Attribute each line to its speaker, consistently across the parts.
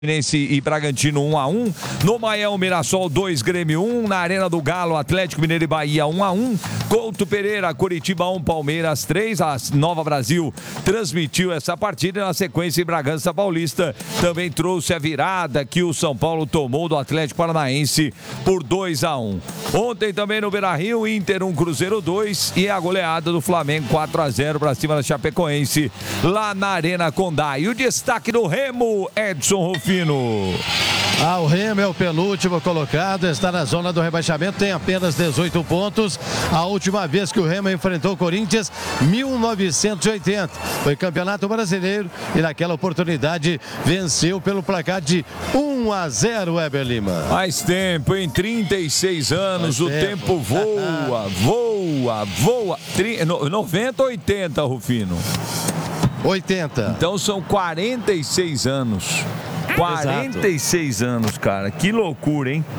Speaker 1: Fluminense e Bragantino 1-1, no Maião Mirassol 2, Grêmio 1, na Arena do Galo, Atlético Mineiro e Bahia 1-1, Couto Pereira, Curitiba 1, Palmeiras 3, a Nova Brasil transmitiu essa partida e na sequência Bragança Paulista também trouxe a virada que o São Paulo tomou do Atlético Paranaense por 2-1. Ontem também no Beira-Rio, Inter 1, Cruzeiro 2 e a goleada do Flamengo 4-0 para cima da Chapecoense lá na Arena Condá. E o destaque do Remo, Edson Rufino.
Speaker 2: O Remo é o penúltimo colocado, está na zona do rebaixamento, tem apenas 18 pontos. A última vez que o Remo enfrentou o Corinthians, 1980. Foi Campeonato Brasileiro e naquela oportunidade venceu pelo placar de 1-0, Weber Lima.
Speaker 1: Faz tempo, em 36 anos, o tempo voa. 90 ou 80, Rufino?
Speaker 2: 80.
Speaker 1: Então são 46 anos. 46 anos, cara. Que loucura, hein?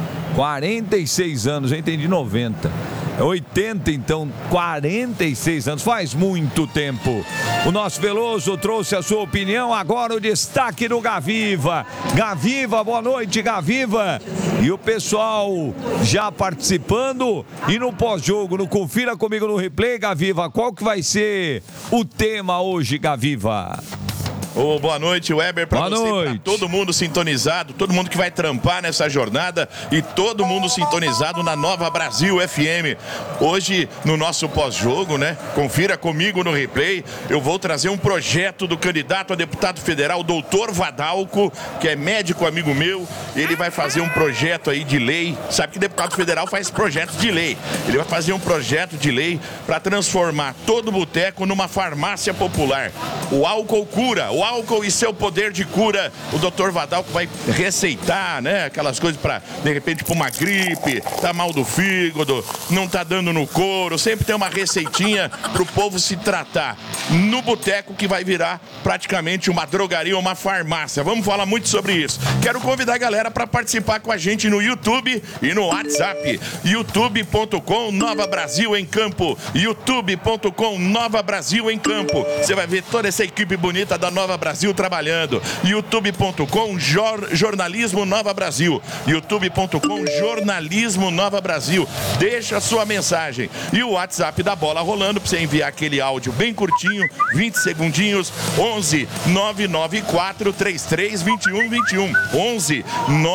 Speaker 1: 46 anos, eu entendi 90. 80, então, 46 anos. Faz muito tempo. O nosso Veloso trouxe a sua opinião. Agora o destaque do Gaviva. Gaviva, boa noite, Gaviva. E o pessoal já participando. E no pós-jogo, no Confira Comigo no Replay, Gaviva, qual que vai ser o tema hoje, Gaviva?
Speaker 3: Boa noite, Weber, para você, para todo mundo sintonizado, todo mundo que vai trampar nessa jornada e todo mundo sintonizado na Nova Brasil FM. Hoje, no nosso pós-jogo, né? Confira comigo no replay. Eu vou trazer um projeto do candidato a deputado federal, doutor Vadalco, que é médico amigo meu. Ele vai fazer um projeto aí de lei. Sabe que deputado federal faz projetos de lei. Ele vai fazer um projeto de lei para transformar todo boteco numa farmácia popular. O álcool cura. O álcool e seu poder de cura, o doutor Vadalco vai receitar, né? Aquelas coisas para, de repente, para uma gripe, tá mal do fígado, não tá dando no couro, sempre tem uma receitinha pro povo se tratar. No boteco que vai virar praticamente uma drogaria, uma farmácia. Vamos falar muito sobre isso. Quero convidar a galera para participar com a gente no YouTube e no WhatsApp. youtube.com Nova Brasil em Campo. youtube.com Nova Brasil em Campo. Você vai ver toda essa equipe bonita da Nova Brasil trabalhando. youtube.com Jornalismo Nova Brasil. youtube.com Jornalismo Nova Brasil. Deixa a sua mensagem. E o WhatsApp da Bola Rolando para você enviar aquele áudio bem curtinho, 20 segundinhos, 11 994 33 21 21. 11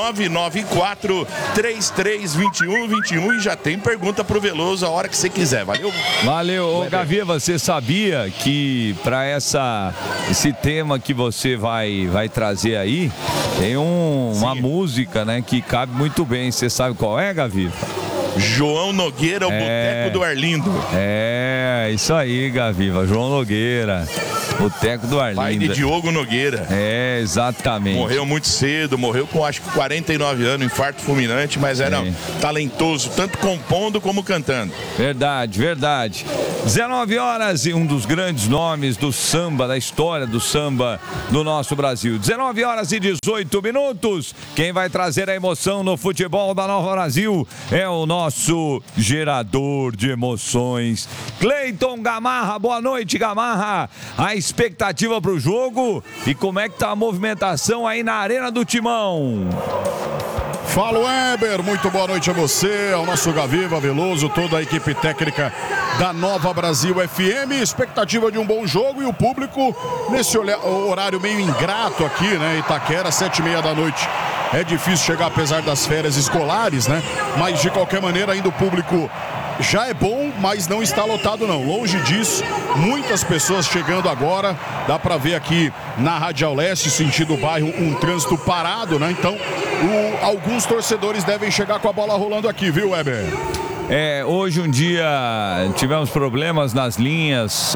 Speaker 3: 994 33 21 21. E já tem pergunta pro Veloso a hora que você quiser. Valeu?
Speaker 1: Valeu. Ô, Gaviva, você sabia que para esse tema que você vai trazer aí, tem uma música, né, que cabe muito bem. Você sabe qual é, Gaviva?
Speaker 3: João Nogueira, o Boteco do Arlindo.
Speaker 1: É, isso aí, Gaviva. João Nogueira, Boteco do Arlindo.
Speaker 3: Pai de Diogo Nogueira.
Speaker 1: É, exatamente.
Speaker 3: Morreu muito cedo, morreu com acho que 49 anos, infarto fulminante, mas era talentoso, tanto compondo como cantando.
Speaker 1: Verdade, verdade. 19 horas e um dos grandes nomes do samba, da história do samba do nosso Brasil. 19 horas e 18 minutos. Quem vai trazer a emoção no futebol da Nova Brasil é o nosso gerador de emoções, Cleiton Gamarra. Boa noite, Gamarra. A expectativa para o jogo e como é que tá a movimentação aí na Arena do Timão?
Speaker 4: Fala, Weber, muito boa noite a você, ao nosso Gaviva, Veloso, toda a equipe técnica da Nova Brasil FM. Expectativa de um bom jogo e o público nesse horário meio ingrato aqui, né? Itaquera, 7h30 da noite. É difícil chegar apesar das férias escolares, né? Mas de qualquer maneira ainda o público já é bom, mas não está lotado não. Longe disso, muitas pessoas chegando agora. Dá para ver aqui na Radial Leste, sentido bairro, um trânsito parado, né? Então, alguns torcedores devem chegar com a bola rolando aqui, viu, Weber?
Speaker 1: Hoje um dia tivemos problemas nas linhas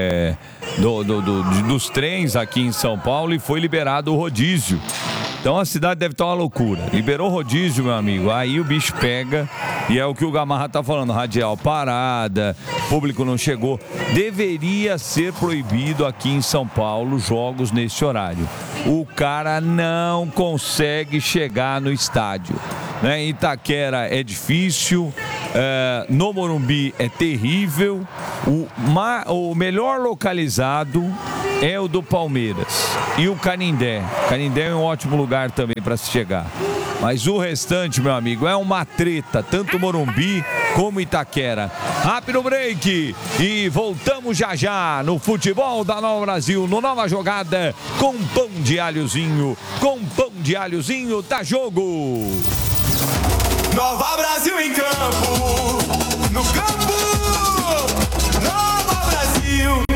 Speaker 1: dos trens aqui em São Paulo e foi liberado o rodízio. Então a cidade deve estar uma loucura. Liberou rodízio, meu amigo. Aí o bicho pega e é o que o Gamarra tá falando. Radial parada, público não chegou. Deveria ser proibido aqui em São Paulo jogos nesse horário. O cara não consegue chegar no estádio. Né? Itaquera é difícil. no Morumbi é terrível. O melhor localizado é o do Palmeiras e o Canindé. Canindé é um ótimo lugar também para se chegar. Mas o restante, meu amigo, é uma treta, tanto Morumbi como Itaquera. Rápido break e voltamos já no futebol da Nova Brasil, no Nova Jogada, com pão de alhozinho. Com pão de alhozinho, dá jogo!
Speaker 5: Nova Brasil em campo, no campo, Nova Brasil.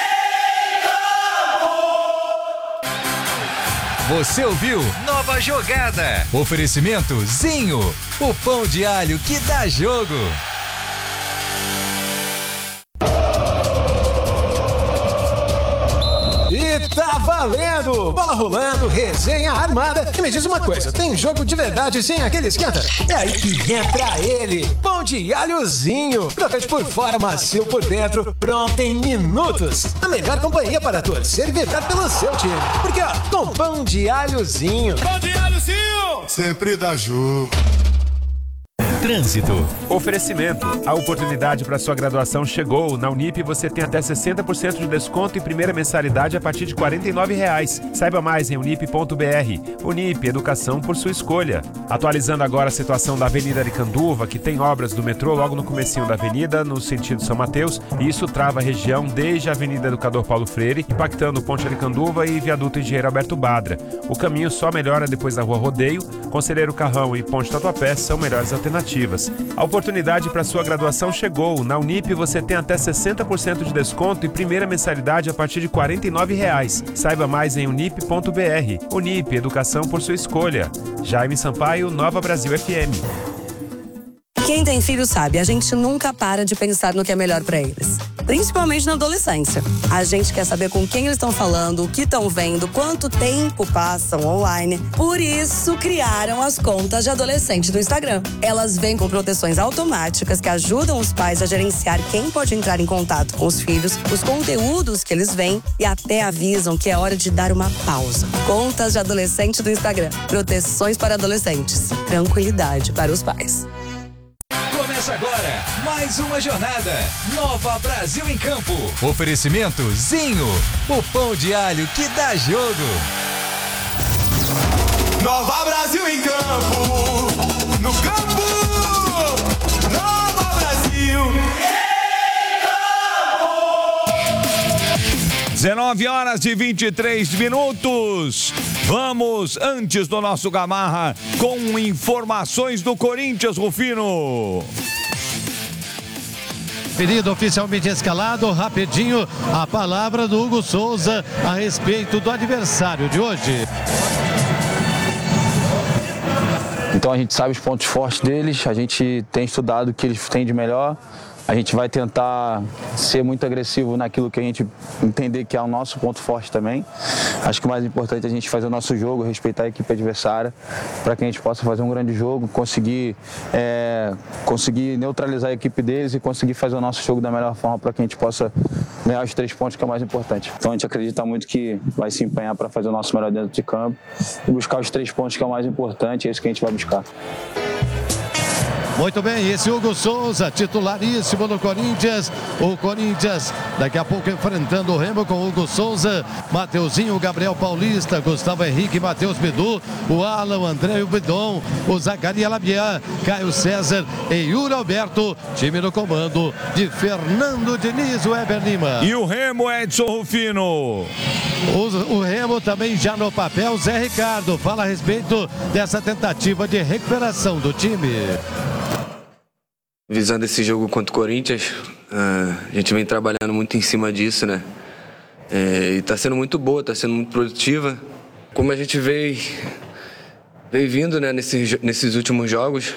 Speaker 6: Você ouviu Nova Jogada. Oferecimento Zinho, o pão de alho que dá jogo.
Speaker 7: E tá valendo! Bola rolando, resenha armada. E me diz uma coisa, tem jogo de verdade sem aquele esquenta? É aí que entra ele, pão de alhozinho. Crocante por fora, macio por dentro, pronto em minutos. A melhor companhia para torcer e vibrar pelo seu time. Porque ó, com pão de alhozinho.
Speaker 5: Pão de alhozinho!
Speaker 8: Sempre dá jogo.
Speaker 6: Trânsito.
Speaker 9: Oferecimento. A oportunidade para sua graduação chegou. Na Unip você tem até 60% de desconto e primeira mensalidade a partir de R$ 49,00. Saiba mais em unip.br. Unip, educação por sua escolha. Atualizando agora a situação da Avenida Aricanduva, que tem obras do metrô logo no comecinho da avenida, no sentido São Mateus, e isso trava a região desde a Avenida Educador Paulo Freire, impactando o Ponte Aricanduva e Viaduto Engenheiro Alberto Badra. O caminho só melhora depois da Rua Rodeio. Conselheiro Carrão e Ponte Tatuapé são melhores alternativas. A oportunidade para sua graduação chegou. Na Unip você tem até 60% de desconto e primeira mensalidade a partir de R$ 49,00. Saiba mais em unip.br. Unip, educação por sua escolha. Jaime Sampaio, Nova Brasil FM.
Speaker 10: Quem tem filho sabe, a gente nunca para de pensar no que é melhor para eles. Principalmente na adolescência. A gente quer saber com quem eles estão falando, o que estão vendo, quanto tempo passam online. Por isso, criaram as contas de adolescente do Instagram. Elas vêm com proteções automáticas que ajudam os pais a gerenciar quem pode entrar em contato com os filhos, os conteúdos que eles veem e até avisam que é hora de dar uma pausa. Contas de adolescente do Instagram. Proteções para adolescentes. Tranquilidade para os pais.
Speaker 6: Começa agora mais uma jornada. Nova Brasil em campo. Oferecimento Zinho, o pão de alho que dá jogo.
Speaker 5: Nova Brasil em campo, no campo, Nova Brasil.
Speaker 1: 19h23. Vamos, antes do nosso Gamarra, com informações do Corinthians, Rufino.
Speaker 2: Pedido oficialmente escalado, rapidinho, a palavra do Hugo Souza a respeito do adversário de hoje.
Speaker 11: Então a gente sabe os pontos fortes deles, a gente tem estudado o que eles têm de melhor. A gente vai tentar ser muito agressivo naquilo que a gente entender que é o nosso ponto forte também. Acho que o mais importante é a gente fazer o nosso jogo, respeitar a equipe adversária, para que a gente possa fazer um grande jogo, conseguir neutralizar a equipe deles e conseguir fazer o nosso jogo da melhor forma para que a gente possa ganhar os 3 pontos, que é o mais importante. Então a gente acredita muito que vai se empenhar para fazer o nosso melhor dentro de campo e buscar os 3 pontos, que é o mais importante, é isso que a gente vai buscar.
Speaker 2: Muito bem, esse Hugo Souza, titularíssimo no Corinthians. O Corinthians, daqui a pouco enfrentando o Remo com Hugo Souza, Mateuzinho, Gabriel Paulista, Gustavo Henrique, Matheus Bidu, o Alan, o André e o Bidon, o Zacarias Labian, Caio César e Yuri Alberto. Time no comando de Fernando Diniz, o Weber Lima.
Speaker 1: E o Remo, Edson Rufino.
Speaker 2: O Remo também já no papel, Zé Ricardo fala a respeito dessa tentativa de recuperação do time.
Speaker 12: Visando esse jogo contra o Corinthians, a gente vem trabalhando muito em cima disso, né? E está sendo muito boa, está sendo muito produtiva. Como a gente veio vindo, né, nesses últimos jogos,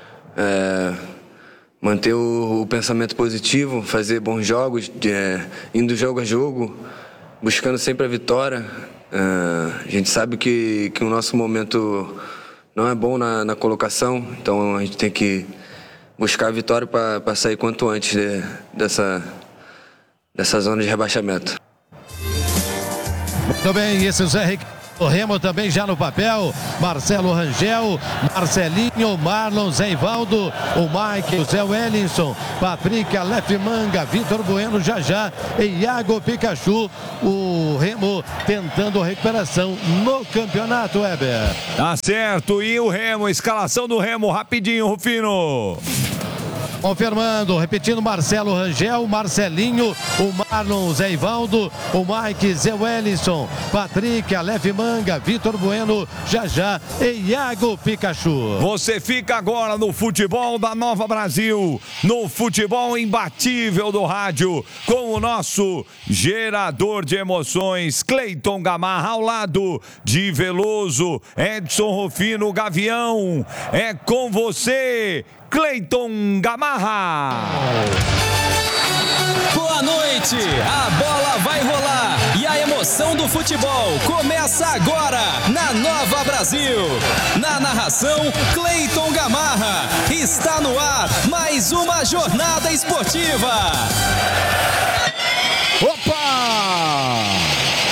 Speaker 12: manter o pensamento positivo, fazer bons jogos, indo jogo a jogo, buscando sempre a vitória. A gente sabe que o nosso momento não é bom na colocação, então a gente tem que buscar a vitória para sair quanto antes dessa zona de rebaixamento.
Speaker 2: Muito bem, esse é o Zé Ricardo. O Remo também já no papel, Marcelo Rangel, Marcelinho, Marlon, Zé Ivaldo, o Mike, o Zé Wellington, Patrick, Aleph Manga, Vitor Bueno, Jajá e Iago Pikachu. O Remo tentando recuperação no campeonato, Weber.
Speaker 1: Tá certo, e o Remo, escalação do Remo, rapidinho, Rufino.
Speaker 2: Confirmando, repetindo, Marcelo Rangel, Marcelinho, o Marlon, o Zé Ivaldo, o Mike, Zé Wellington, Patrick, Aleph Manga, Vitor Bueno, Jajá e Iago Pikachu.
Speaker 1: Você fica agora no futebol da Nova Brasil, no futebol imbatível do rádio, com o nosso gerador de emoções, Cleiton Gamarra, ao lado de Veloso, Edson Rufino, Gavião. É com você, Cleiton Gamarra.
Speaker 8: Boa noite, a bola vai rolar e a emoção do futebol começa agora na Nova Brasil. Na narração, Cleiton Gamarra. Está no ar mais uma jornada esportiva.
Speaker 4: Opa!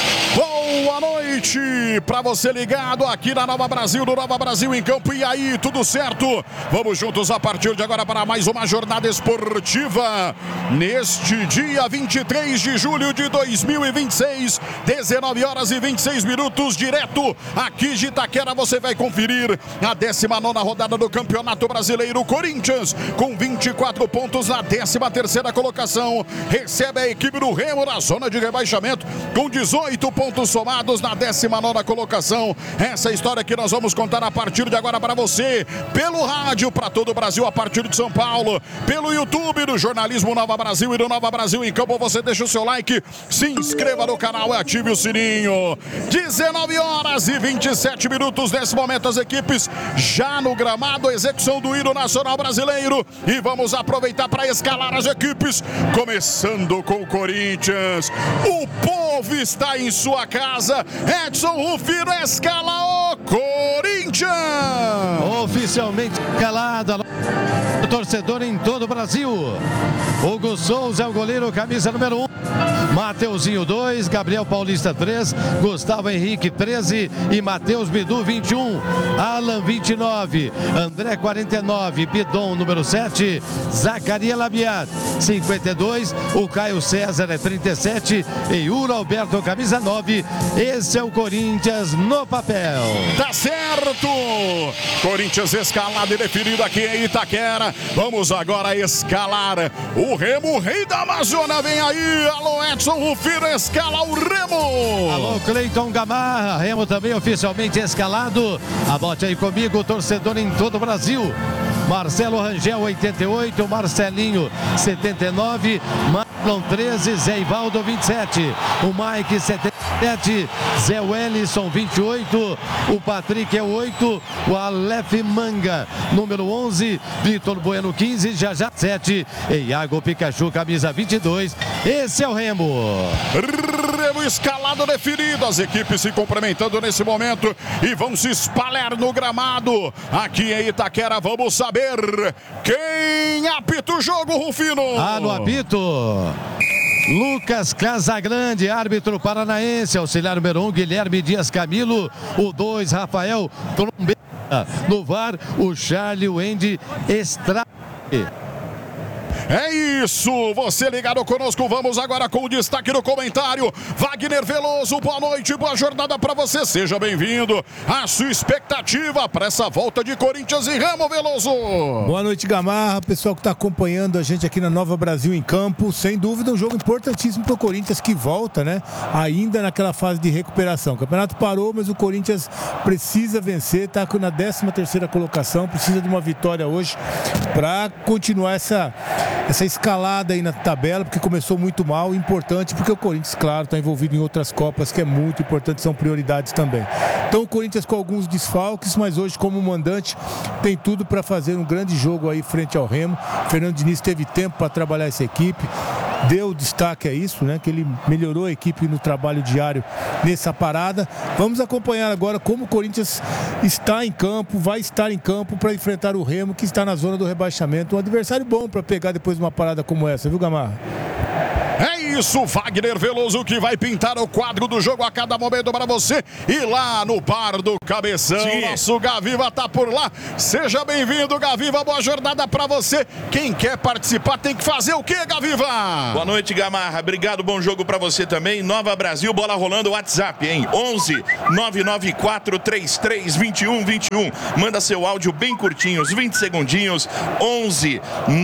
Speaker 4: Boa noite para você ligado aqui na Nova Brasil, do Nova Brasil em Campo. E aí, tudo certo? Vamos juntos a partir de agora para mais uma jornada esportiva. Neste dia 23 de julho de 2026, 19 horas e 26 minutos, direto aqui de Itaquera, você vai conferir a 19ª rodada do Campeonato Brasileiro. Corinthians com 24 pontos na 13ª colocação. Recebe a equipe do Remo na zona de rebaixamento com 18 pontos somados na 19ª colocação. Essa história que nós vamos contar a partir de agora para você, pelo rádio para todo o Brasil, a partir de São Paulo, pelo YouTube do Jornalismo Nova Brasil e do Nova Brasil em Campo. Você deixa o seu like, se inscreva no canal e ative o sininho. 19 horas e 27 minutos nesse momento, as equipes já no gramado, execução do hino nacional brasileiro, e vamos aproveitar para escalar as equipes, começando com o Corinthians. O povo está em sua casa. Edson Rufino escala o Corinthians.
Speaker 2: Oficialmente escalada o torcedor em todo o Brasil. Hugo Souza é o goleiro, camisa número 1. Mateuzinho 2, Gabriel Paulista 3, Gustavo Henrique 13 e Matheus Bidu 21, Alan 29, André 49, Bidon número 7, Zacaria Labiat 52, o Caio César é 37 e Yuro Alberto camisa 9. Esse é o Corinthians no papel.
Speaker 4: Tá certo! Corinthians escalado e definido aqui em Itaquera. Vamos agora escalar o Remo, o rei da Amazônia. Vem aí, alô Edson Rufino, escala o Remo.
Speaker 2: Alô Cleiton Gamarra, Remo também oficialmente escalado. Abote aí comigo, torcedor em todo o Brasil. Marcelo Rangel 88, Marcelinho 79, Marlon 13, Zé Ivaldo 27, o Mike 77, Zé Wellington 28, o Patrick é 8, o Aleph Manga número 11, Vitor Bueno 15, Jajá 7 e Iago Pikachu camisa 22. Esse é o Remo.
Speaker 4: Remo escalado definido, as equipes se cumprimentando nesse momento e vão se espalhar no gramado aqui em Itaquera. Vamos saber quem apita o jogo, Rufino.
Speaker 2: No apito, Lucas Casagrande, árbitro paranaense, auxiliar número 1, Guilherme Dias Camilo, o 2, Rafael Trombeta, no VAR, o Charlie Wendy Estrada.
Speaker 4: É isso, você ligado conosco, vamos agora com o destaque do comentário. Wagner Veloso, boa noite, boa jornada para você, seja bem-vindo. A sua expectativa para essa volta de Corinthians e Remo, Veloso.
Speaker 13: Boa noite, Gamarra, pessoal que está acompanhando a gente aqui na Nova Brasil em Campo. Sem dúvida um jogo importantíssimo para o Corinthians, que volta, né, ainda naquela fase de recuperação. O campeonato parou, mas o Corinthians precisa vencer, está na 13ª colocação, precisa de uma vitória hoje para continuar essa escalada aí na tabela, porque começou muito mal. Importante porque o Corinthians, claro, está envolvido em outras Copas, que é muito importante, são prioridades também. Então o Corinthians com alguns desfalques, mas hoje como mandante tem tudo para fazer um grande jogo aí frente ao Remo. Fernando Diniz teve tempo para trabalhar essa equipe, deu destaque a isso, né, que ele melhorou a equipe no trabalho diário nessa parada. Vamos acompanhar agora como o Corinthians está em campo, vai estar em campo para enfrentar o Remo, que está na zona do rebaixamento. Um adversário bom para pegar depois de uma parada como essa, viu, Gamarra?
Speaker 4: É isso, Wagner Veloso que vai pintar o quadro do jogo a cada momento para você. E lá no Bar do Cabeção, nosso Gaviva tá por lá. Seja bem-vindo, Gaviva. Boa jornada para você. Quem quer participar tem que fazer o quê, Gaviva?
Speaker 3: Boa noite, Gamarra. Obrigado, bom jogo para você também. Nova Brasil, bola rolando, WhatsApp, hein? 11 994 33 21 21. Manda seu áudio bem curtinho, uns 20 segundinhos. 11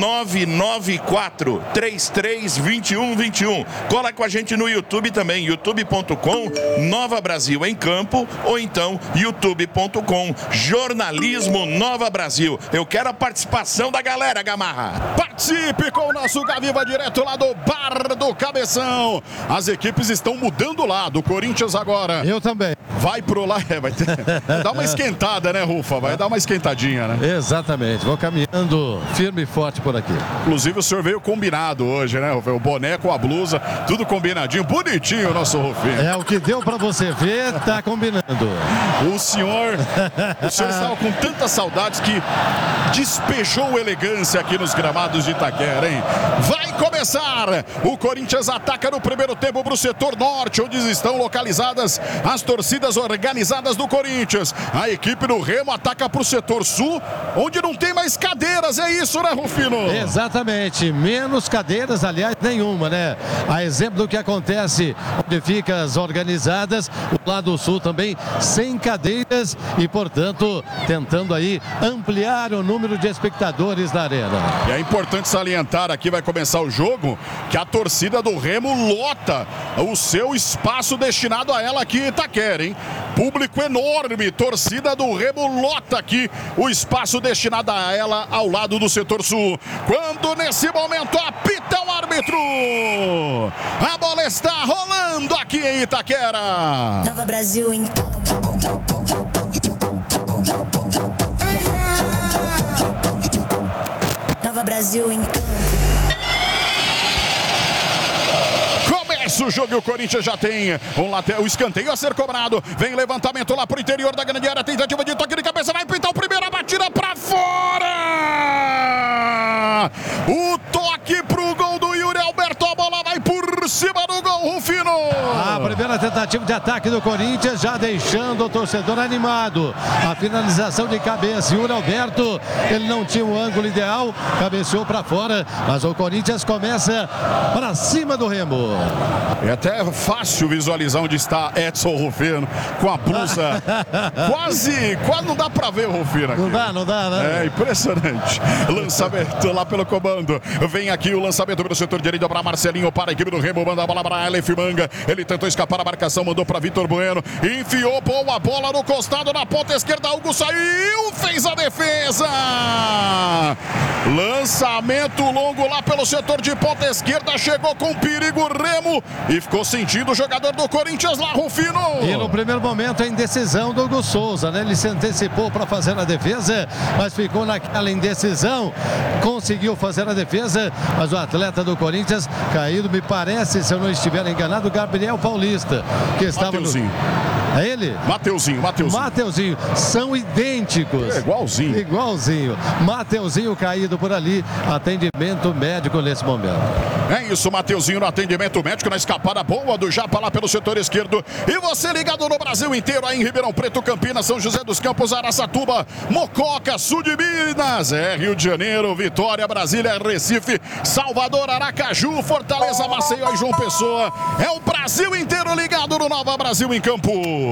Speaker 3: 994 33 21 21. Cola com a gente no YouTube também, youtube.com Nova Brasil em Campo, ou então youtube.com Jornalismo Nova Brasil. Eu quero a participação da galera, Gamarra.
Speaker 4: Participe com o nosso Gaviva direto lá do Bar do Cabeção. As equipes estão mudando lá, do Corinthians agora.
Speaker 2: Eu também.
Speaker 4: Vai pro lá, vai dar uma esquentada, né, Rufa? Vai dar uma esquentadinha, né?
Speaker 2: Exatamente, vou caminhando firme e forte por aqui.
Speaker 4: Inclusive o senhor veio combinado hoje, né, Rufa? O boné com a blusa, tudo combinadinho, bonitinho o nosso Rufinho.
Speaker 2: É o que deu pra você ver, tá combinando.
Speaker 4: O senhor estava com tantas saudades que despejou elegância aqui nos gramados de Itaquera, hein? Vai começar! O Corinthians ataca no primeiro tempo para o setor norte, onde estão localizadas as torcidas organizadas do Corinthians. A equipe do Remo ataca para o setor sul, onde não tem mais cadeiras, é isso, né, Rufino?
Speaker 2: Exatamente, menos cadeiras, aliás, nenhuma, né? A exemplo do que acontece onde ficam as organizadas, o lado sul também sem cadeiras e, portanto, tentando aí ampliar o número de espectadores na arena.
Speaker 4: E é importante salientar aqui, vai começar o jogo, que a torcida do Remo lota o seu espaço destinado a ela aqui em Itaquera, hein? Público enorme, torcida do Remo lota aqui o espaço destinado a ela ao lado do setor sul. Quando nesse momento apita o árbitro, a bola está rolando aqui em Itaquera.
Speaker 14: Nova Brasil em Nova Brasil em
Speaker 4: Começa o jogo e o Corinthians já tem o escanteio a ser cobrado. Vem levantamento lá pro interior da grande área. Tentativa de toque de cabeça. Vai pintar o primeiro. A batida pra fora. O toque pro gol do Yuri Alberto. A bola vai por cima do gol, Rufino.
Speaker 2: A primeira tentativa de ataque do Corinthians, já deixando o torcedor animado. A finalização de cabeça. Yuri Alberto, ele não tinha o ângulo ideal. Cabeceou pra fora. Mas o Corinthians começa para cima do Remo.
Speaker 4: É até fácil visualizar onde está Edson Rufino com a blusa. quase não dá pra ver o Rufino aqui.
Speaker 2: Não dá, né?
Speaker 4: É impressionante. Lançamento lá pelo comando. Vem aqui o lançamento pelo setor direito para Marcelinho, para a equipe do Remo. Manda a bola para Aleph Manga. Ele tentou escapar da marcação, mandou para Vitor Bueno. Enfiou boa bola no costado, na ponta esquerda. Hugo saiu, fez a defesa. Lançamento longo lá pelo setor de ponta esquerda. Chegou com perigo Remo e ficou sentindo o jogador do Corinthians lá, Rufino.
Speaker 2: E no primeiro momento a indecisão do Hugo Souza, né? Ele se antecipou para fazer a defesa, mas ficou naquela indecisão. Conseguiu fazer a defesa, mas o atleta do Corinthians caído, me parece, se eu não estiver enganado, Gabriel Paulista, que estava
Speaker 4: Mateuzinho.
Speaker 2: É ele? Mateuzinho. São idênticos.
Speaker 4: É igualzinho.
Speaker 2: Mateuzinho caído por ali. Atendimento médico nesse momento.
Speaker 4: É isso, Mateuzinho no atendimento médico, na escapada boa do Japa lá pelo setor esquerdo. E você ligado no Brasil inteiro, aí em Ribeirão Preto, Campinas, São José dos Campos, Araçatuba, Mococa, sul de Minas, Rio de Janeiro, Vitória, Brasília, Recife, Salvador, Aracaju, Fortaleza, Maceió e João Pessoa. É o Brasil inteiro ligado no Nova Brasil em Campo.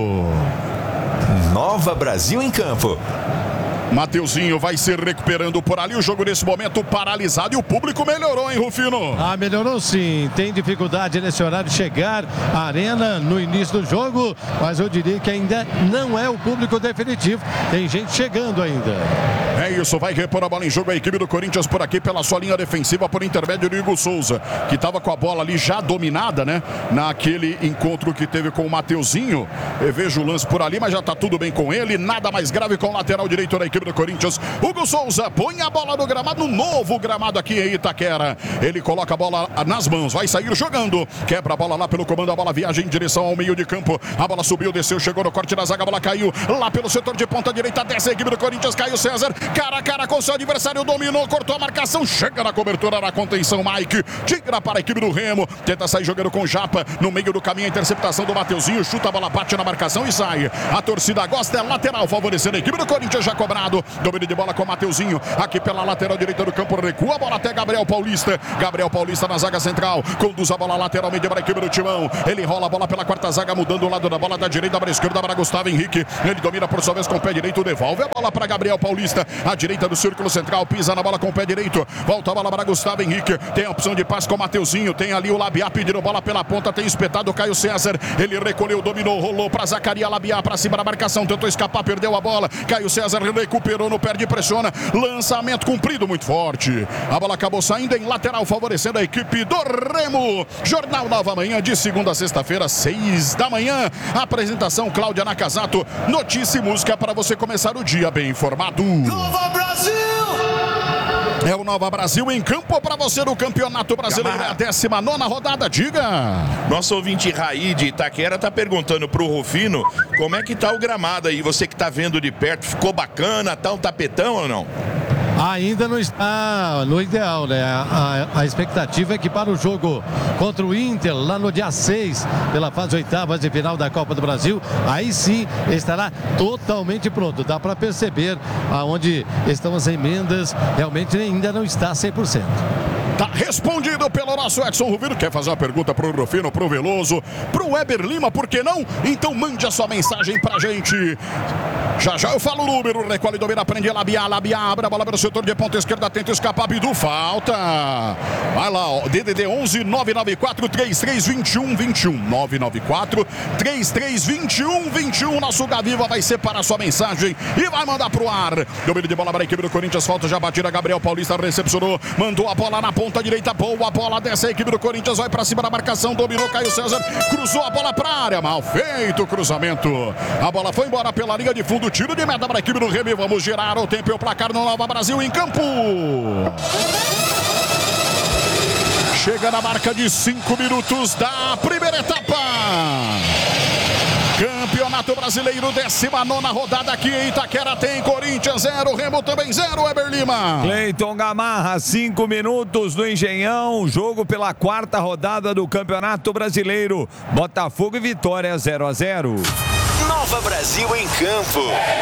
Speaker 6: Nova Brasil em Campo.
Speaker 4: Mateuzinho vai se recuperando por ali. O jogo nesse momento paralisado e o público melhorou, hein, Rufino?
Speaker 2: Melhorou sim. Tem dificuldade nesse horário de chegar à arena no início do jogo, mas eu diria que ainda não é o público definitivo. Tem gente chegando ainda.
Speaker 4: É isso, vai repor a bola em jogo a equipe do Corinthians por aqui pela sua linha defensiva por intermédio do Hugo Souza, que estava com a bola ali já dominada, né? Naquele encontro que teve com o Mateuzinho. Eu vejo o lance por ali, mas já tá tudo bem com ele. Nada mais grave com o lateral direito da equipe do Corinthians. Hugo Souza põe a bola no gramado, no novo gramado aqui em Itaquera. Ele coloca a bola nas mãos, vai sair jogando. Quebra a bola lá pelo comando, a bola viaja em direção ao meio de campo. A bola subiu, desceu, chegou no corte da zaga, a bola caiu lá pelo setor de ponta direita. Desce a equipe do Corinthians, Caio César. cara a cara com seu adversário, dominou, cortou a marcação, chega na cobertura, na contenção, Mike, tira para a equipe do Remo, tenta sair jogando com Japa, no meio do caminho a interceptação do Mateuzinho, chuta a bola, bate na marcação e sai. A torcida gosta, é lateral, favorecendo a equipe do Corinthians, já cobrado, domínio de bola com o Mateuzinho, aqui pela lateral direita do campo, recua a bola até Gabriel Paulista na zaga central, conduz a bola lateralmente para a equipe do Timão, ele rola a bola pela quarta zaga, mudando o lado da bola da direita para a esquerda para Gustavo Henrique, ele domina por sua vez com o pé direito, devolve a bola para Gabriel Paulista, à direita do círculo central, pisa na bola com o pé direito, volta a bola para Gustavo Henrique, tem a opção de passe com o Mateuzinho, tem ali o Labiá pedindo bola pela ponta, tem espetado o Caio César, ele recolheu, dominou, rolou para Zacaria Labiá, para cima da marcação, tentou escapar, perdeu a bola, Caio César recuperou, no perde, pressiona, lançamento cumprido muito forte, a bola acabou saindo em lateral, favorecendo a equipe do Remo. Jornal Nova Manhã, de segunda a sexta-feira, 6 da manhã, apresentação Cláudia Nakazato, notícia e música para você começar o dia bem informado.
Speaker 5: Nova Brasil!
Speaker 4: É o Nova Brasil em campo para você no Campeonato Brasileiro, é a 19ª rodada, diga.
Speaker 3: Nosso ouvinte Raí de Itaquera tá perguntando pro Rufino como é que tá o gramado aí, você que tá vendo de perto, ficou bacana, tá um tapetão ou não?
Speaker 2: Ainda não está no ideal, né? A expectativa é que para o jogo contra o Inter, lá no dia 6, pela fase oitavas de final da Copa do Brasil, aí sim estará totalmente pronto. Dá para perceber aonde estão as emendas, realmente ainda não está 100%.
Speaker 4: Tá respondido pelo nosso Edson Rufino. Quer fazer uma pergunta pro Rufino, pro Veloso, pro Weber Lima, por que não? Então mande a sua mensagem pra gente. Já já eu falo o número, recolhe, domina, prende, Labiá, abre a bola pelo setor de ponta esquerda, tenta escapar, Bidu, falta. Vai lá, ó, DDD 11 994 3321 21 994 3321 21. Nosso Gaviva vai separar sua mensagem e vai mandar pro ar. Domínio de bola para a equipe do Corinthians, falta já batida, Gabriel Paulista recepcionou, mandou a bola na ponta direita, boa bola, desce a equipe do Corinthians, vai pra cima da marcação, dominou Caio César, cruzou a bola pra área, mal feito o cruzamento. A bola foi embora pela linha de fundo, tiro de meta para a equipe do Remo. Vamos girar o tempo e o placar no Nova Brasil em campo. Chega na marca de 5 minutos da primeira etapa. Campeonato Brasileiro, 19ª rodada aqui em Itaquera, tem Corinthians 0, Remo também 0, Weber Lima.
Speaker 1: Cleiton Gamarra, 5 minutos no Engenhão, jogo pela 4ª rodada do Campeonato Brasileiro, Botafogo e Vitória 0-0.
Speaker 6: Nova Brasil em campo.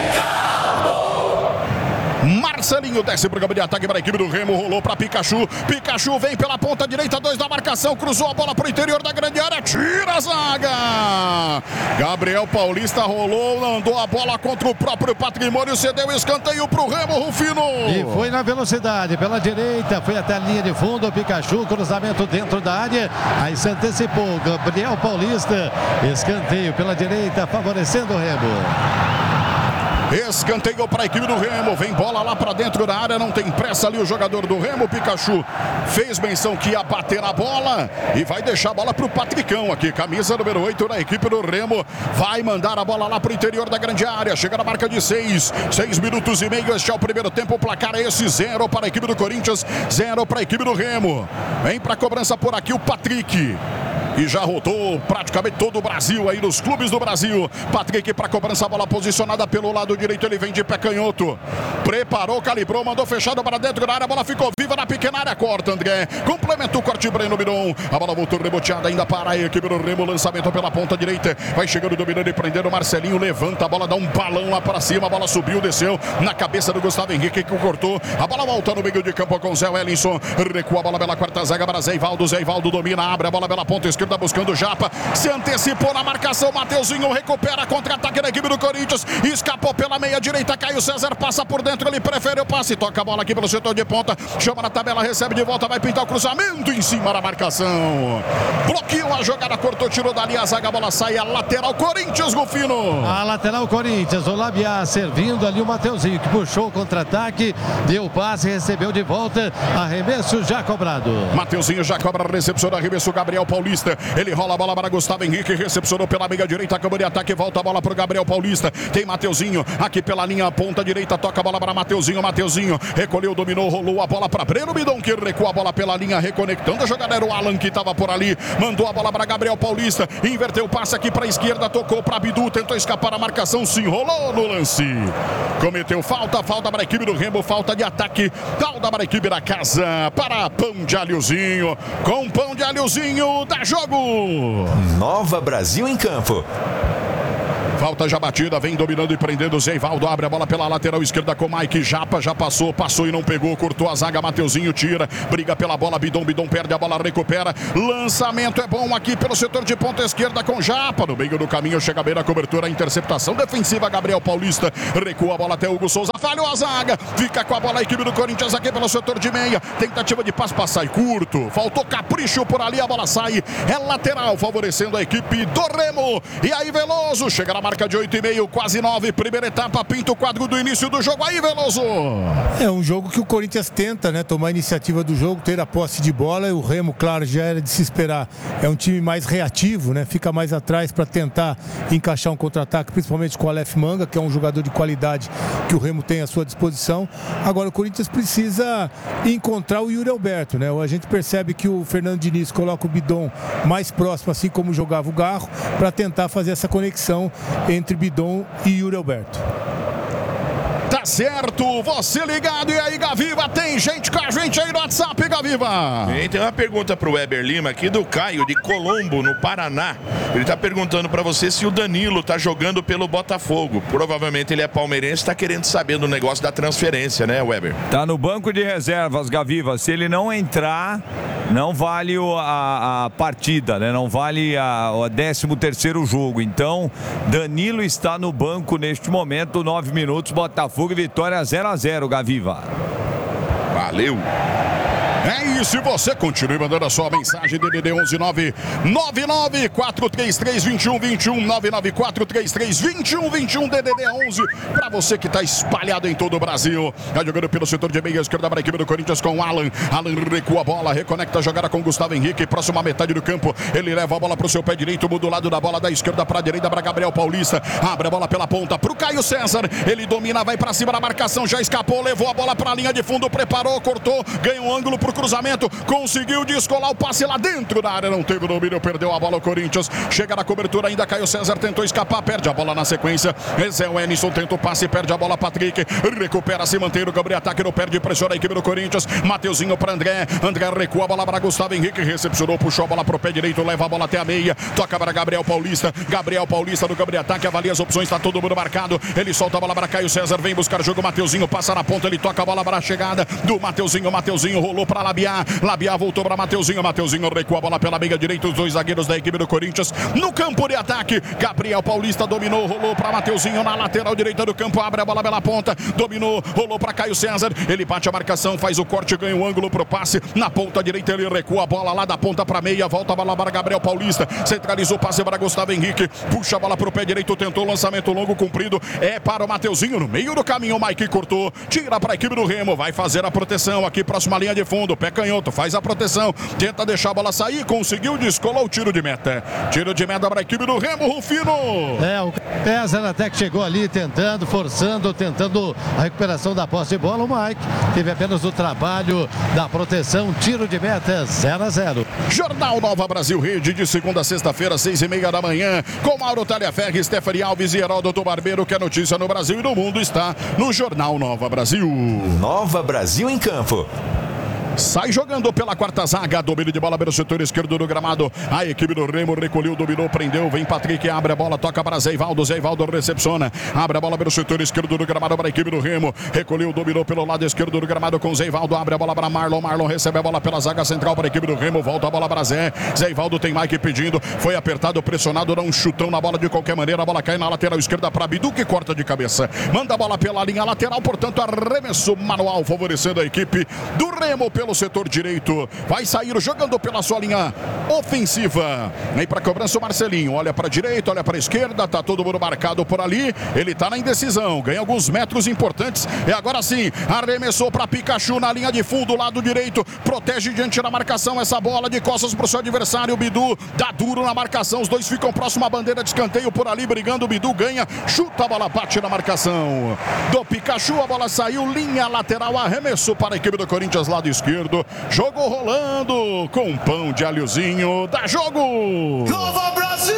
Speaker 4: Marcelinho desce pro campo de ataque para a equipe do Remo, rolou para Pikachu, Pikachu vem pela ponta direita, 2 da marcação, cruzou a bola pro interior da grande área, tira a zaga. Gabriel Paulista rolou, andou a bola contra o próprio Patrimônio, cedeu o escanteio pro Remo, Rufino.
Speaker 2: E foi na velocidade, pela direita, foi até a linha de fundo, o Pikachu, cruzamento dentro da área, aí se antecipou, Gabriel Paulista, escanteio pela direita, favorecendo o Remo.
Speaker 4: Escanteio para a equipe do Remo, vem bola lá para dentro da área, não tem pressa ali o jogador do Remo, Pikachu fez menção que ia bater na bola e vai deixar a bola para o Patricão aqui, camisa número 8 da equipe do Remo, vai mandar a bola lá para o interior da grande área, chega na marca de 6 minutos e meio, este é o primeiro tempo, o placar é esse, 0 para a equipe do Corinthians, 0 para a equipe do Remo, vem para a cobrança por aqui o Patrick. E já rodou praticamente todo o Brasil aí nos clubes do Brasil. Patrick para cobrança, a bola posicionada pelo lado direito, ele vem de pé canhoto. Preparou, calibrou, mandou fechado para dentro da área, a bola ficou viva na pequena área, corta André. Complementou o corte Breno Miron. A bola voltou reboteada ainda para a equipe do Remo, lançamento pela ponta direita. Vai chegando, dominando e prendendo o Marcelinho, levanta a bola, dá um balão lá para cima, a bola subiu, desceu na cabeça do Gustavo Henrique que cortou. A bola volta no meio de campo com Zé Wellington. Recua a bola pela quarta zaga para Zé Ivaldo domina, abre a bola pela ponta esquerda, buscando o Japa, se antecipou na marcação, Mateuzinho recupera contra-ataque da equipe do Corinthians, escapou pela meia direita, Caio César passa por dentro, ele prefere o passe, toca a bola aqui pelo setor de ponta, chama na tabela, recebe de volta, vai pintar o cruzamento em cima da marcação, bloqueou a jogada, cortou, tirou dali a zaga, a bola sai, a lateral Corinthians, Rufino.
Speaker 2: A lateral Corinthians, o Labiá servindo ali o Mateuzinho, que puxou o contra-ataque, deu o passe, recebeu de volta, arremesso já cobrado.
Speaker 4: Mateuzinho já cobra, recepção do arremesso, Gabriel Paulista. direita. Ele rola a bola para Gustavo Henrique, recepcionou pela meia direita, acabou de ataque, volta a bola para o Gabriel Paulista. Tem Mateuzinho aqui pela linha ponta direita, toca a bola para Mateuzinho. Mateuzinho recolheu, dominou, rolou a bola para Breno Bidon, que recua a bola pela linha, reconectando a jogada. Era o Alan que estava por ali, mandou a bola para Gabriel Paulista, inverteu o passe aqui para a esquerda, tocou para Bidu, tentou escapar a marcação, se enrolou no lance. Cometeu falta para a equipe do Remo, falta de ataque, falta para a equipe da casa, para Pão de Alhozinho. Com Pão de Alhozinho, dá jogo.
Speaker 6: Nova Brasil em campo.
Speaker 4: Falta já batida, vem dominando e prendendo o Zeivaldo, abre a bola pela lateral esquerda com Mike Japa, já passou e não pegou, cortou a zaga, Mateuzinho tira, briga pela bola, Bidon perde a bola, recupera, lançamento é bom aqui pelo setor de ponta esquerda com Japa, no meio do caminho, chega bem na cobertura, a interceptação defensiva, Gabriel Paulista, recua a bola até Hugo Souza, falhou a zaga, fica com a bola a equipe do Corinthians aqui pelo setor de meia, tentativa de passe, sai curto, faltou capricho por ali, a bola sai, é lateral, favorecendo a equipe do Remo, e aí Veloso, chega na marca de 8,5, quase 9, primeira etapa, pinta o quadro do início do jogo, aí Veloso.
Speaker 13: É um jogo que o Corinthians tenta, né, tomar a iniciativa do jogo, ter a posse de bola, e o Remo, claro, já era de se esperar, é um time mais reativo, né, fica mais atrás para tentar encaixar um contra-ataque, principalmente com o Aleph Manga, que é um jogador de qualidade que o Remo tem à sua disposição. Agora o Corinthians precisa encontrar o Yuri Alberto, né, a gente percebe que o Fernando Diniz coloca o Bidon mais próximo, assim como jogava o Garro, para tentar fazer essa conexão entre Bidon e Yuri Alberto.
Speaker 4: Tá certo, você ligado, e aí Gaviva, tem gente com a gente aí no WhatsApp, Gaviva.
Speaker 3: Tem uma pergunta pro Weber Lima aqui do Caio de Colombo, no Paraná. Ele tá perguntando pra você se o Danilo tá jogando pelo Botafogo. Provavelmente ele é palmeirense, tá querendo saber do negócio da transferência, né, Weber?
Speaker 1: Tá no banco de reservas, Gaviva. Se ele não entrar, não vale a partida, né? Não vale o 13º jogo. Então, Danilo está no banco neste momento, 9 minutos, Botafogo e Vitória 0-0, Gaviva.
Speaker 3: Valeu.
Speaker 4: É isso, e você continue mandando a sua mensagem, DDD 11999-433-2121, 99433-2121, DDD 11, para você que está espalhado em todo o Brasil. Tá jogando pelo setor de meia esquerda para a equipe do Corinthians com Alan. Alan recua a bola, reconecta a jogada com Gustavo Henrique, próxima metade do campo. Ele leva a bola para o seu pé direito, muda o lado da bola da esquerda para a direita para Gabriel Paulista. Abre a bola pela ponta para o Caio César. Ele domina, vai para cima da marcação, já escapou, levou a bola para a linha de fundo, preparou, cortou, ganha um ângulo para cruzamento, conseguiu descolar o passe lá dentro da área, não teve domínio, perdeu a bola o Corinthians, chega na cobertura ainda, Caio César tentou escapar, perde a bola na sequência, esse é o Enisson, tenta o passe, perde a bola, Patrick, recupera, se mantém no campo de ataque, não perde, pressiona a equipe do Corinthians, Mateuzinho para André recua a bola para Gustavo Henrique, recepcionou, puxou a bola pro pé direito, leva a bola até a meia, toca para Gabriel Paulista no campo de ataque, avalia as opções, está todo mundo marcado, ele solta a bola para Caio César, vem buscar o jogo, Mateuzinho passa na ponta, ele toca a bola para a chegada do Mateuzinho rolou para Labiá voltou para Mateuzinho recua a bola pela meia direita, os dois zagueiros da equipe do Corinthians no campo de ataque, Gabriel Paulista dominou, rolou para Mateuzinho na lateral direita do campo, abre a bola pela ponta, dominou, rolou para Caio César, ele bate a marcação, faz o corte, ganha um ângulo pro passe, na ponta direita ele recua a bola lá da ponta para meia, volta a bola para Gabriel Paulista, centralizou o passe para Gustavo Henrique, puxa a bola pro pé direito, tentou o lançamento longo, comprido, é para o Mateuzinho, no meio do caminho, o Mike cortou, tira para a equipe do Remo, vai fazer a proteção aqui, próxima linha de fundo, pé canhoto, faz a proteção, tenta deixar a bola sair, conseguiu, descolou o tiro de meta para a equipe do Remo, Rufino.
Speaker 2: O César até que chegou ali tentando, forçando, tentando a recuperação da posse de bola, o Mike teve apenas o trabalho da proteção, tiro de meta, 0-0.
Speaker 4: Jornal Nova Brasil Rede, de segunda a sexta-feira, 6:30 da manhã, com Mauro Talhaferri, Stephanie Alves e Heródoto Barbeiro, que a notícia no Brasil e no mundo está no Jornal Nova Brasil.
Speaker 6: Nova Brasil em campo.
Speaker 4: Sai jogando pela quarta zaga, domínio de bola pelo setor esquerdo do gramado, a equipe do Remo recolheu, dominou, prendeu, vem Patrick, abre a bola, toca para Zeivaldo recepciona, abre a bola pelo setor esquerdo do gramado para a equipe do Remo, recolheu, dominou pelo lado esquerdo do gramado com Zeivaldo, abre a bola para Marlon recebe a bola pela zaga central para a equipe do Remo, volta a bola para Zeivaldo tem Mike pedindo, foi apertado, pressionado, dá um chutão na bola de qualquer maneira, a bola cai na lateral esquerda para Bidu, que corta de cabeça, manda a bola pela linha lateral, portanto arremesso manual favorecendo a equipe do Remo pelo setor direito. Vai sair jogando pela sua linha ofensiva. Vem para cobrança o Marcelinho. Olha para a direita, olha para a esquerda. Tá todo mundo marcado por ali. Ele tá na indecisão. Ganha alguns metros importantes. E agora sim, arremessou para Pikachu na linha de fundo, lado direito. Protege diante da marcação essa bola de costas para o seu adversário. O Bidu dá duro na marcação. Os dois ficam próximo à bandeira de escanteio por ali, brigando. O Bidu ganha, chuta a bola, bate na marcação do Pikachu. A bola saiu, linha lateral, arremessou para a equipe do Corinthians, lado esquerdo. Jogo rolando com pão de alhozinho. Dá jogo!
Speaker 5: Nova Brasil!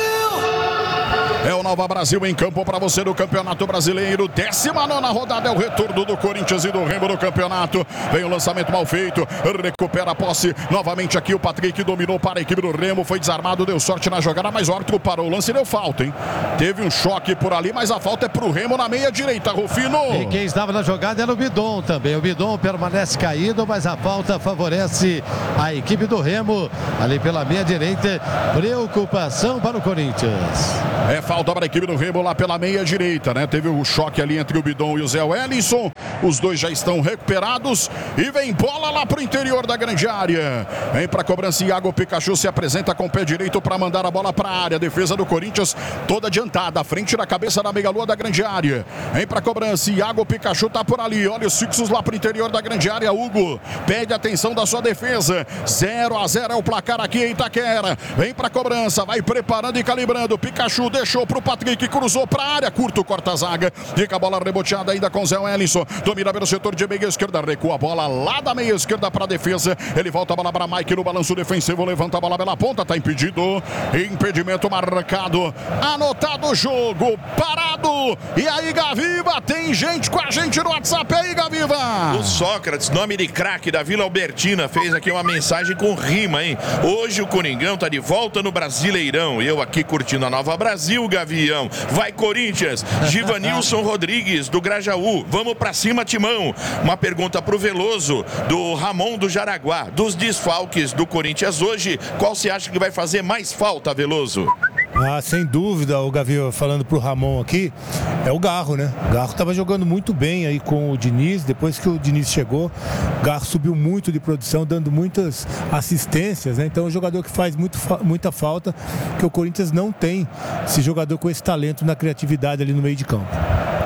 Speaker 4: É o Nova Brasil em campo para você do Campeonato Brasileiro. 19ª rodada é o retorno do Corinthians e do Remo no campeonato. Vem o lançamento mal feito. Recupera a posse. Novamente aqui o Patrick dominou para a equipe do Remo. Foi desarmado, deu sorte na jogada, mas o árbitro parou o lance e deu falta, hein? Teve um choque por ali, mas a falta é para o Remo na meia direita, Rufino.
Speaker 2: E quem estava na jogada era o Bidon também. O Bidon permanece caído, mas a falta favorece a equipe do Remo. Ali pela meia direita, preocupação para o Corinthians.
Speaker 4: É falta para a equipe do Remo lá pela meia direita, né? Teve um choque ali entre o Bidon e o Zé Wellington. Os dois já estão recuperados e vem bola lá para o interior da grande área. Vem para a cobrança, Iago Pikachu se apresenta com o pé direito para mandar a bola para a área. Defesa do Corinthians toda adiantada, à frente da cabeça da meia-lua da grande área. Vem para a cobrança, Iago Pikachu tá por ali. Olha os fixos lá para o interior da grande área. Hugo pede atenção da sua defesa. 0-0 é o placar aqui em Itaquera. Vem para a cobrança, vai preparando e calibrando. Pikachu deixou para o Patrick, cruzou para a área, curto, corta a zaga. Fica a bola reboteada ainda com Zé Wellington. Domina pelo setor de meia esquerda, recua a bola lá da meia esquerda para a defesa. Ele volta a bola para Mike no balanço defensivo, levanta a bola pela ponta, tá impedido. Impedimento marcado. Anotado o jogo, parado. E aí, Gaviva, tem gente com a gente no WhatsApp aí, Gaviva.
Speaker 3: O Sócrates, nome de craque da Vila Albertina, fez aqui uma mensagem com rima, hein? Hoje o Coringão tá de volta no Brasileirão. Eu aqui curtindo a Nova Brasil, Gavião. Vai, Corinthians. Givanilson Rodrigues, do Grajaú. Vamos pra cima, Timão. Uma pergunta pro Veloso, do Ramon do Jaraguá. Dos desfalques do Corinthians hoje, qual você acha que vai fazer mais falta, Veloso?
Speaker 13: Ah, sem dúvida, o Gavi falando pro Ramon aqui, é o Garro, né? O Garro estava jogando muito bem aí com o Diniz. Depois que o Diniz chegou, o Garro subiu muito de produção, dando muitas assistências, né? Então é um jogador que faz muita falta, que o Corinthians não tem esse jogador com esse talento na criatividade ali no meio de campo.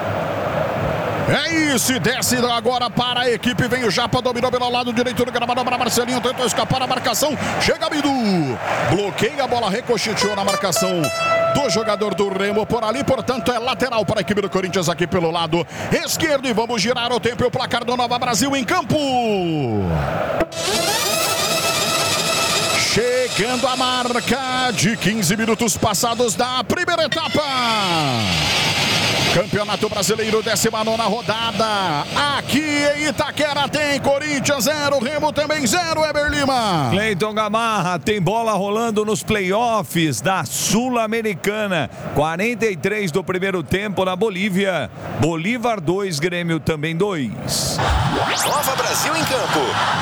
Speaker 4: É isso, e desce agora para a equipe, vem o Japa, dominou pelo lado direito do gramado para Marcelinho, tentou escapar da marcação, chega Bidu, bloqueia a bola, ricocheteou na marcação do jogador do Remo por ali, portanto é lateral para a equipe do Corinthians aqui pelo lado esquerdo, e vamos girar o tempo e o placar do Nova Brasil em campo. Chegando a marca de 15 minutos passados da primeira etapa. Campeonato Brasileiro, 19ª rodada. Aqui em Itaquera tem Corinthians 0, Remo também 0, Eber Lima.
Speaker 1: Cleiton Gamarra, tem bola rolando nos playoffs da Sul-Americana. 43 do primeiro tempo na Bolívia. Bolívar 2, Grêmio também 2.
Speaker 6: Nova Brasil em campo.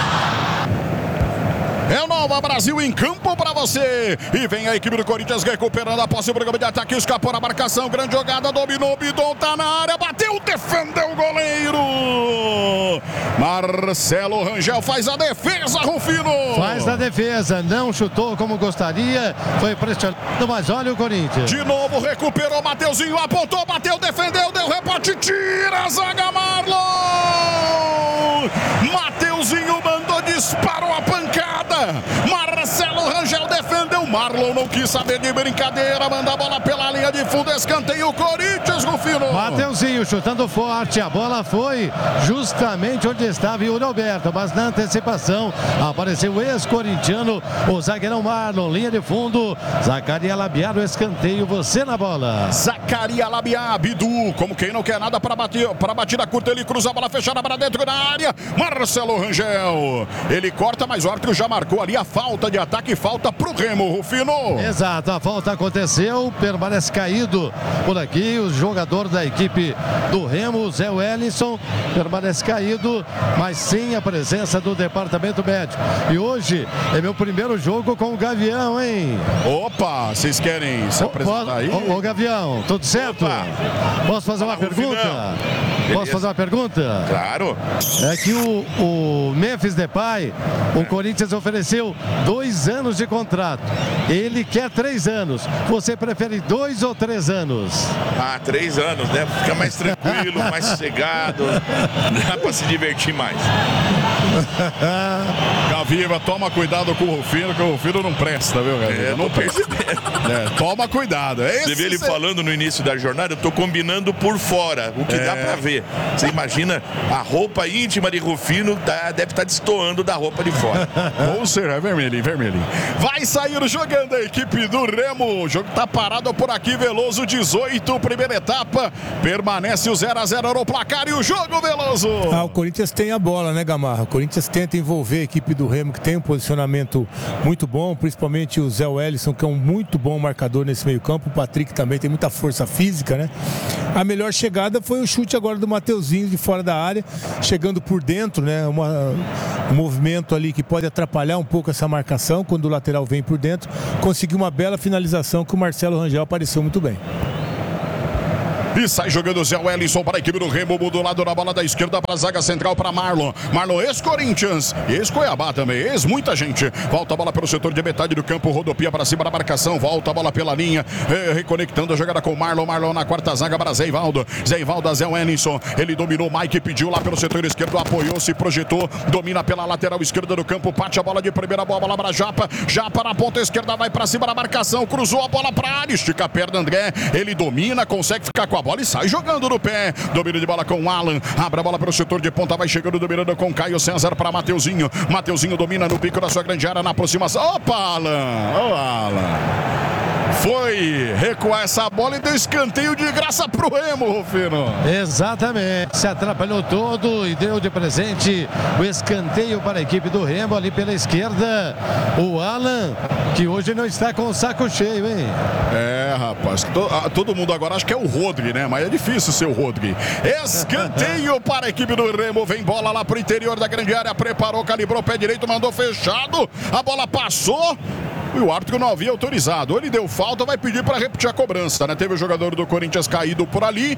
Speaker 4: É o Nova Brasil em campo para você. E vem a equipe do Corinthians recuperando a posse do programa de ataque. Escapou na marcação. Grande jogada. Dominou. O Bidon tá na área. Bateu. Defendeu o goleiro. Marcelo Rangel faz a defesa, Rufino.
Speaker 2: Faz a defesa. Não chutou como gostaria. Foi pressionado, mas olha o Corinthians.
Speaker 4: De novo recuperou. Mateuzinho apontou. Bateu. Defendeu. Deu rebote. Tira a zaga, Marlon. Mateuzinho mandou. Disparou a pancada. Marcelo Rangel defendeu. Marlon não quis saber de brincadeira. Manda a bola pela linha de fundo. Escanteio o Corinthians, Rufino.
Speaker 2: Mateuzinho chutando forte. A bola foi justamente onde estava o Roberto. Mas na antecipação apareceu o ex-corintiano, o zagueirão Marlon. Linha de fundo. Zacaria Labiá no escanteio. Você na bola.
Speaker 4: Zacaria Labiá. Bidu, como quem não quer nada para batida curta. Ele cruza a bola fechada para dentro da área. Marcelo Rangel. Ele corta, mas o árbitro já marcou ali a falta de ataque. Falta pro Remo, Rufino. Rufino.
Speaker 2: Exato, a falta aconteceu, permanece caído por aqui. O jogador da equipe do Remo, Zé Wellington, permanece caído, mas sem a presença do departamento médico. E hoje é meu primeiro jogo com o Gavião, hein?
Speaker 4: Opa, vocês querem se apresentar aí?
Speaker 2: Ô, Gavião, tudo certo?
Speaker 4: Opa.
Speaker 2: Posso fazer uma pergunta? Posso fazer uma pergunta?
Speaker 3: Claro.
Speaker 2: É que o Memphis Depay, o Corinthians ofereceu 2 anos de contrato. Ele quer 3 anos. Você prefere 2 ou 3 anos?
Speaker 3: 3 anos, né? Fica mais tranquilo, mais sossegado. Dá pra se divertir mais.
Speaker 4: Gaviva, toma cuidado com o Rufino, que o Rufino não presta, viu, Gaviva? Não presta. Toma cuidado.
Speaker 3: Você vê ele falando no início da jornada, eu tô combinando por fora, o que dá pra ver. Você imagina a roupa íntima de Rufino, deve estar destoando da roupa de fora.
Speaker 4: Ou seja, é vermelhinho. Vai sair jogando a equipe do Remo. O jogo tá parado por aqui, Veloso, 18, primeira etapa. Permanece o 0-0 no placar e o jogo, Veloso.
Speaker 13: O Corinthians tem a bola, né, Gamarra? O Corinthians tenta envolver a equipe do Remo, que tem um posicionamento muito bom, principalmente o Zé Wellington, que é um muito bom marcador nesse meio campo. O Patrick também tem muita força física, né? A melhor chegada foi o chute agora do Mateuzinho de fora da área, chegando por dentro, né? Um movimento ali que pode atrapalhar um pouco essa marcação quando o lateral vem por dentro. Conseguiu uma bela finalização que o Marcelo Rangel apareceu muito bem.
Speaker 4: E sai jogando o Zé Wellington para a equipe do Remo, do lado da bola da esquerda para a zaga central para Marlon. Marlon, ex-Corinthians, ex-Cuiabá também, ex-muita gente. Volta a bola pelo setor de metade do campo, rodopia para cima da marcação, volta a bola pela linha, reconectando a jogada com o Marlon. Marlon na quarta zaga para Zé Ivaldo. Zé Ivaldo a Zé Wellington, ele dominou, Mike pediu lá pelo setor esquerdo, apoiou, se projetou, domina pela lateral esquerda do campo, bate a bola de primeira, bola para Japa. Japa na ponta esquerda, vai para cima da marcação, cruzou a bola para a área, estica a perna André, ele domina, consegue ficar com a bola e sai jogando no pé. Domínio de bola com o Alan. Abre a bola para o setor de ponta. Vai chegando, dominando com Caio César para Mateuzinho. Mateuzinho domina no pico da sua grande área na aproximação. Opa, Alan! Ô, Alan! Foi recuar essa bola e deu escanteio de graça pro Remo, Rufino.
Speaker 2: Exatamente. Se atrapalhou todo e deu de presente o escanteio para a equipe do Remo ali pela esquerda. O Alan, que hoje não está com o saco cheio, hein?
Speaker 4: Rapaz. Todo mundo agora acha que é o Rodri, né? Mas é difícil ser o Rodri. Escanteio para a equipe do Remo. Vem bola lá pro interior da grande área. Preparou, calibrou, pé direito, mandou fechado. A bola passou. E o árbitro não havia autorizado. Ele deu falta, vai pedir para repetir a cobrança, né? Teve o jogador do Corinthians caído por ali.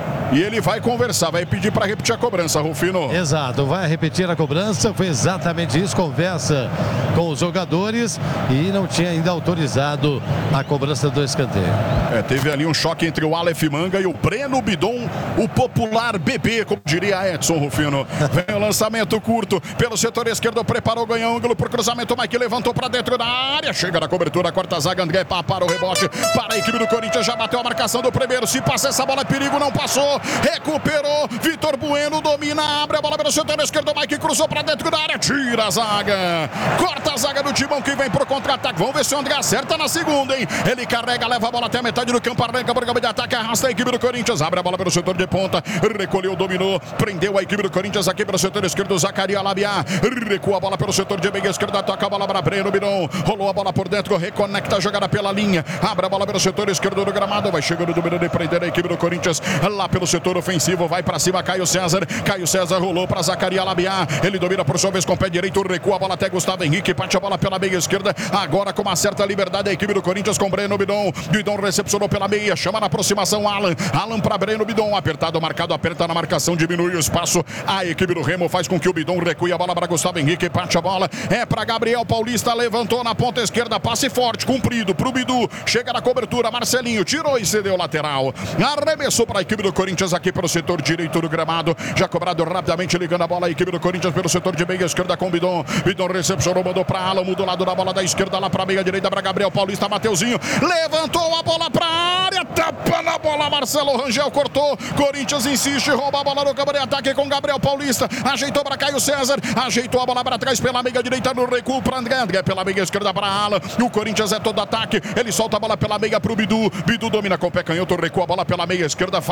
Speaker 4: E ele vai conversar, vai pedir para repetir a cobrança, Rufino.
Speaker 2: Exato, vai repetir a cobrança. Foi exatamente isso, conversa com os jogadores e não tinha ainda autorizado a cobrança do escanteio.
Speaker 4: Teve ali um choque entre o Aleph Manga e o Breno Bidon, o popular bebê, como diria Edson, Rufino. Vem o lançamento curto pelo setor esquerdo, preparou, ganhou ângulo pro cruzamento, Mike levantou para dentro da área, chega na cobertura, quarta zaga, André para o rebote, para a equipe do Corinthians, já bateu a marcação do primeiro, se passa essa bola é perigo, não passou, recuperou, Vitor Bueno domina, abre a bola pelo setor esquerdo, Mike cruzou para dentro da área, tira a zaga, corta a zaga do Timão que vem pro contra-ataque, vamos ver se o André acerta na segunda, hein? Ele carrega, leva a bola até a metade do campo, arranca por campo de ataque, arrasta a equipe do Corinthians, abre a bola pelo setor de ponta, recolheu, dominou, prendeu a equipe do Corinthians aqui pelo setor esquerdo, Zacaria Labiá, recua a bola pelo setor de meia esquerda, toca a bola para Breno Bidon, rolou a bola por dentro, reconecta a jogada pela linha, abre a bola pelo setor esquerdo do gramado, vai chegando, dominando e prendendo a equipe do Corinthians, lá pelo setor ofensivo, vai para cima Caio César rolou para Zacaria Labiá, ele domina por sua vez com o pé direito, recua a bola até Gustavo Henrique, bate a bola pela meia esquerda, agora com uma certa liberdade a equipe do Corinthians com Breno Bidon, Bidon recepcionou pela meia, chama na aproximação Alan para Breno Bidon, apertado, marcado, aperta na marcação, diminui o espaço, a equipe do Remo faz com que o Bidon recue a bola para Gustavo Henrique, bate a bola, é para Gabriel Paulista, levantou na ponta esquerda, passe forte, comprido pro Bidu, chega na cobertura, Marcelinho, tirou e cedeu lateral, arremessou para a equipe do Corinthians aqui pelo setor direito do gramado, já cobrado rapidamente, ligando a bola a equipe do Corinthians pelo setor de meia esquerda com Bidon, Bidon recepcionou, mandou para Alan, mudou lado da bola da esquerda lá para meia direita para Gabriel Paulista, Mateuzinho, levantou a bola para a área, tapa na bola, Marcelo Rangel cortou, Corinthians insiste, rouba a bola no campo de ataque com Gabriel Paulista, ajeitou para Caio César, ajeitou a bola para trás pela meia direita no recuo para André, pela meia esquerda para Alan, o Corinthians é todo ataque, ele solta a bola pela meia para o Bidu, Bidu domina com o pé canhoto, recua a bola pela meia esquerda, fecha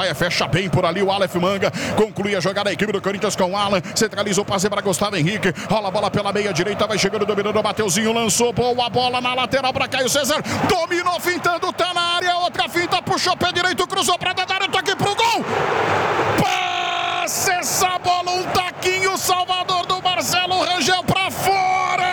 Speaker 4: bem por ali o Aleph Manga. Conclui a jogada a equipe do Corinthians com o Alan. Centraliza o passe para Gustavo Henrique. Rola a bola pela meia direita. Vai chegando, dominando o Mateuzinho. Lançou boa bola na lateral para Caio César. Dominou, fintando, tá na área. Outra finta, puxou pé direito, cruzou para dentro da área. Toque pro gol. Passe essa bola, um taquinho. Salvador do Marcelo Rangel para fora.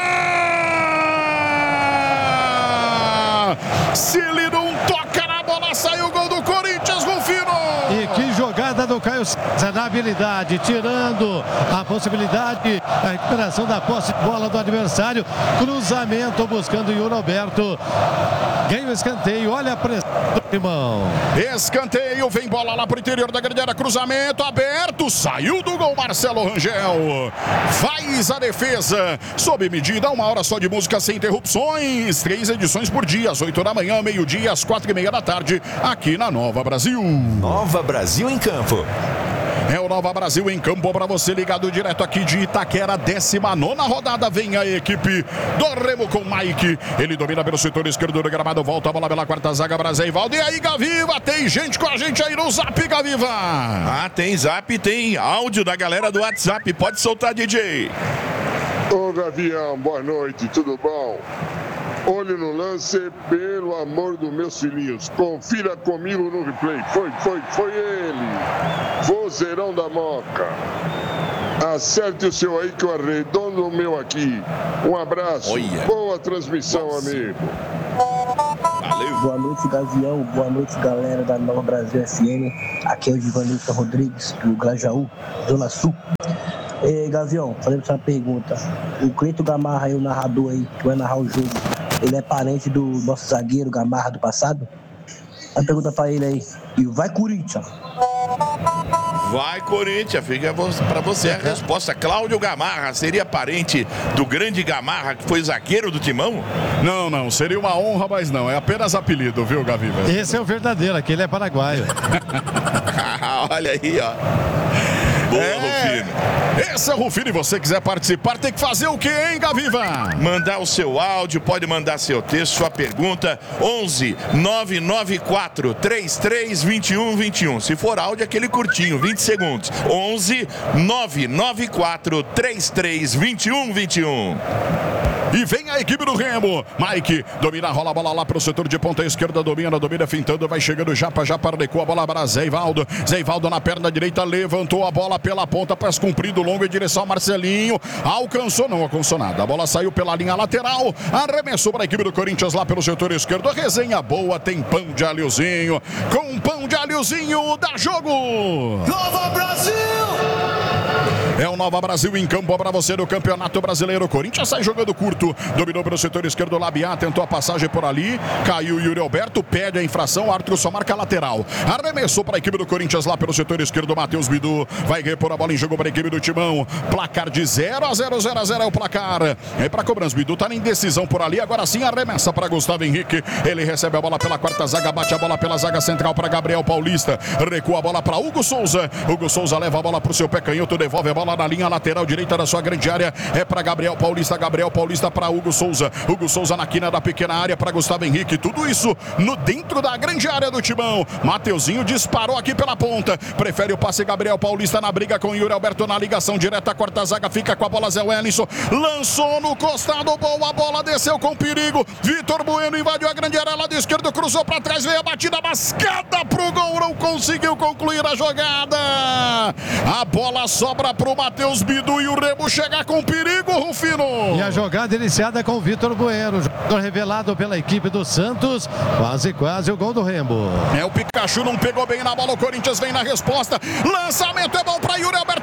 Speaker 4: Se ele não toca na bola, saiu o gol do Corinthians, Rufino.
Speaker 2: E que jogada do Caio César na habilidade, tirando a possibilidade da recuperação da posse de bola do adversário. Cruzamento buscando o Yuri Alberto. Ganha o escanteio, olha a pressão do Timão.
Speaker 4: Escanteio, vem bola lá pro interior da grande área, cruzamento aberto, saiu do gol Marcelo Rangel. Faz a defesa, sob medida, 1 hora só de música sem interrupções. 3 edições por dia, às 8 da manhã, meio-dia, às 4h30 da tarde, aqui na Nova Brasil.
Speaker 6: Nova Brasil em Campo.
Speaker 4: É o Nova Brasil em Campo para você, ligado direto aqui de Itaquera, 19ª rodada. Vem a equipe do Remo com Mike. Ele domina pelo setor esquerdo do gramado, volta a bola pela quarta zaga para Zé Ivaldo. E aí, Gaviva, tem gente com a gente aí no Zap, Gaviva.
Speaker 3: Ah, tem Zap, tem áudio da galera do WhatsApp. Pode soltar, DJ.
Speaker 15: Ô, Gavião, boa noite, tudo bom? Olho no lance, pelo amor dos meus filhinhos. Confira comigo no replay. Foi ele. Vozeirão da Moca. Acerte o seu aí que eu arredondo o meu aqui. Um abraço.
Speaker 3: Olha.
Speaker 15: Boa transmissão, Nossa. Amigo.
Speaker 3: Valeu.
Speaker 16: Boa noite, Gavião. Boa noite, galera da Nova Brasil FM. Aqui é o Divanilton Rodrigues, do Grajaú, Zona Sul. Gavião, fazendo essa pergunta. O Cleiton Gamarra aí, o narrador aí, que vai narrar o jogo, ele é parente do nosso zagueiro Gamarra do passado? A pergunta pra ele aí. E vai Corinthians.
Speaker 3: Vai Corinthians, fica pra você a resposta. Cláudio Gamarra seria parente do grande Gamarra, que foi zagueiro do Timão?
Speaker 4: Não, seria uma honra, mas não, é apenas apelido, viu, Gaviva?
Speaker 2: Esse é o verdadeiro, aquele é paraguaio.
Speaker 3: Olha aí, ó. Boa, Rufino.
Speaker 4: Esse é o Rufino, e você quiser participar, tem que fazer o quê, hein, Gaviva?
Speaker 3: Mandar o seu áudio, pode mandar seu texto, sua pergunta, 11 994 33 21 21. Se for áudio, aquele curtinho, 20 segundos. 11 994 33 21 21.
Speaker 4: E vem a equipe do Remo. Mike domina, rola a bola lá pro setor de ponta esquerda, domina fintando, vai chegando Japa recua a bola para Zé Ivaldo. Zé Ivaldo na perna direita, levantou a bola pela ponta, passe comprido, longo em direção ao Marcelinho. Não alcançou nada. A bola saiu pela linha lateral, arremessou para a equipe do Corinthians lá pelo setor esquerdo. Resenha boa, tem pão de alhozinho. Com pão de alhozinho, dá jogo.
Speaker 5: Nova Brasil!
Speaker 4: É o Nova Brasil em Campo para você do Campeonato Brasileiro. Corinthians sai jogando curto, dominou pelo setor esquerdo, Labiá tentou a passagem por ali, caiu Yuri Alberto, pede a infração, o árbitro só marca lateral. Arremessou para a equipe do Corinthians lá pelo setor esquerdo, Matheus Bidu vai repor a bola em jogo para a equipe do Timão. Placar de 0-0 é o placar. É para cobrança, Bidu tá na indecisão por ali, agora sim arremessa para Gustavo Henrique. Ele recebe a bola pela quarta zaga, bate a bola pela zaga central para Gabriel Paulista, recua a bola para Hugo Souza. Hugo Souza leva a bola para o seu pé canhoto, devolve a bola na linha lateral direita da sua grande área, é para Gabriel Paulista para Hugo Souza na quina da pequena área para Gustavo Henrique, tudo isso dentro da grande área do Timão. Mateuzinho disparou aqui pela ponta, prefere o passe Gabriel Paulista na briga com Yuri Alberto na ligação direta, a quarta zaga fica com a bola, Zé Wellington lançou no costado, boa bola, desceu com perigo, Vitor Bueno invadiu a grande área, lado esquerdo, cruzou para trás, veio a batida mascada pro gol, não conseguiu concluir a jogada, a bola sobra pro Matheus Bidu e o Remo chega com perigo, Rufino.
Speaker 2: E a jogada iniciada com o Vitor Bueno, jogador revelado pela equipe do Santos, quase o gol do Remo.
Speaker 4: O Pikachu não pegou bem na bola, o Corinthians vem na resposta, lançamento é bom para Yuri Alberto.